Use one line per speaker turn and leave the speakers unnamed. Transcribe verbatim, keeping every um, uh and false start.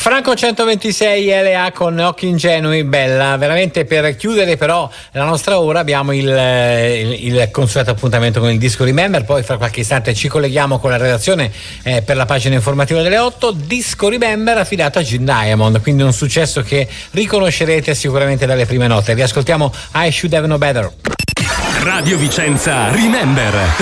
Franco centoventisei L A con Occhi ingenui, bella. Veramente per chiudere però la nostra ora abbiamo il, il, il consueto appuntamento con il disco Remember, poi fra qualche istante ci colleghiamo con la redazione eh, per la pagina informativa delle otto. Disco Remember affidato a Gene Diamond, quindi un successo che riconoscerete sicuramente dalle prime note. Riascoltiamo I Should Have Known Better.
Radio Vicenza Remember.